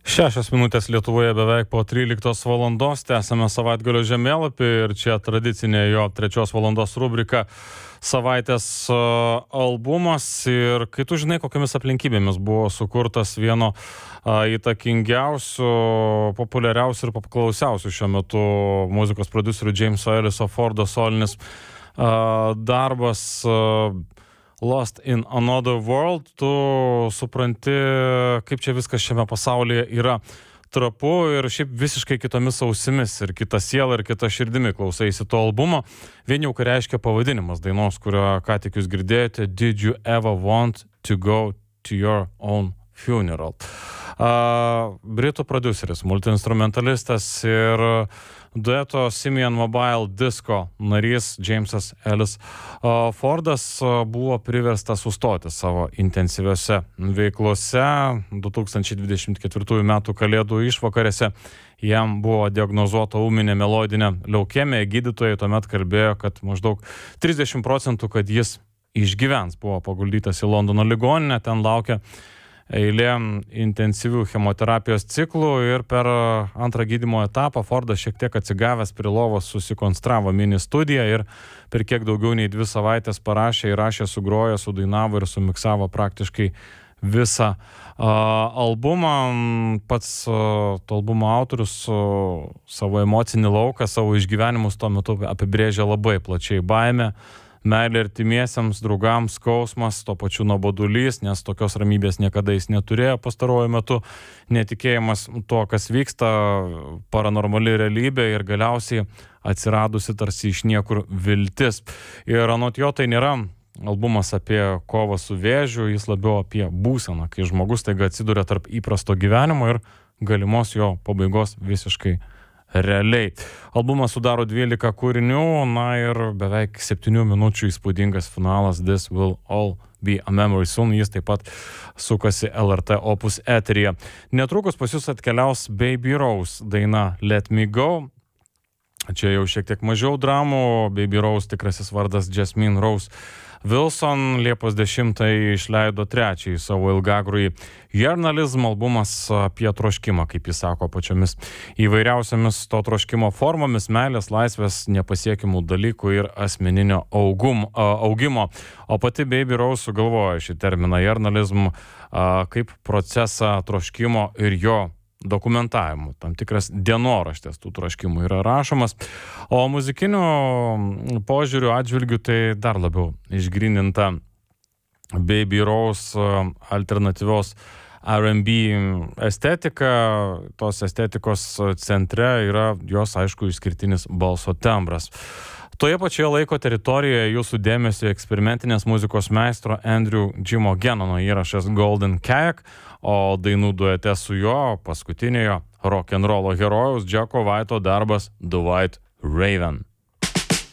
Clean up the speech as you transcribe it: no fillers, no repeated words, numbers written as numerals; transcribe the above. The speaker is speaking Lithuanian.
6 minutės Lietuvoje beveik po 13 valandos. Tęsame savaitgalio žemėlapį ir čia tradicinė jo 3 valandos rubrika savaitės albumas. Ir kai tu žinai, kokiamis aplinkybėmis buvo sukurtas vieno įtakingiausių, populiariausių ir paklausiausių šiuo metu muzikos prodiuserių Jameso Elliso Fordo solinis darbas Lost in Another World, tu supranti, kaip čia viskas šiame pasaulyje yra trapu ir šiaip visiškai kitomis ausimis ir kita siela ir kita širdimi klausaisi to albumo. Vien jau ką reiškia pavadinimas dainos, kurio ką tik jūs girdėjote, Did You Ever Want to Go to Your Own Funeral. Britų prodiuseris, multiinstrumentalistas ir dueto Simian Mobile Disco narys Jamesas Ellis Fordas buvo priverstas sustoti savo intensyviose veiklose. 2024 metų kalėdų išvakarėse jam buvo diagnozuota ūminė melodinė leukemija. Gydytojai tuomet kalbėjo, kad maždaug 30%, kad jis išgyvens. Buvo paguldytas į Londono ligoninę, ten laukia eilė intensyvių chemoterapijos ciklų ir per antrą gydymo etapą Fordas šiek tiek atsigavęs prie lovos susikonstravo mini studiją ir per kiek daugiau nei 2 savaitės parašė, įrašė, sugrojo, sudainavo ir sumiksavo praktiškai visą albumą. Pats to albumo autorius savo emocinį lauką, savo išgyvenimus tuo metu apibrėžė labai plačiai: baimė, meilė artimiesiems, draugams, skausmas, to pačiu nuobodulys, nes tokios ramybės niekada jis neturėjo pastaruoju metu, netikėjimas tuo, kas vyksta, paranormali realybė ir galiausiai atsiradusi tarsi iš niekur viltis. Ir anot jo tai nėra albumas apie kovą su vėžiu, jis labiau apie būseną, kai žmogus taiga atsiduria tarp įprasto gyvenimo ir galimos jo pabaigos visiškai realiai. Albumas sudaro 12 kūrinių, na ir beveik 7 minučių įspūdingas finalas This Will All Be a Memory Soon. Jis taip pat sukasi LRT Opus eteryje. Netrukus pas jūs atkeliaus Baby Rose daina Let Me Go. Čia jau šiek tiek mažiau dramų. Baby Rose tikrasis vardas Jasmine Rose Wilson Liepos 10 išleido 3 savo ilgagrųjį Journalism, albumas apie troškimą, kaip jis sako, pačiomis įvairiausiamis to troškimo formomis, meilės, laisvės, nepasiekimų dalykų ir asmeninio augimo. O pati Baby Rose sugalvojo šį terminą Journalism kaip procesą troškimo ir jo dokumentavimu. Tam tikras dienoraštis tų troškimų yra rašomas. O muzikinių požiūrių atžvilgių tai dar labiau išgryninta Baby Rose alternatyvios R&B estetika. Tos estetikos centre yra jos, aišku, išskirtinis balso tembras. Toje pačioje laiko teritorijoje jūsų dėmesio eksperimentinės muzikos meistro Andrew Jimo Gannono įrašas Golden Kayak, o dainų duete su jo paskutiniojo rock'n'rollo herojaus Jacko White'o darbas The White Raven.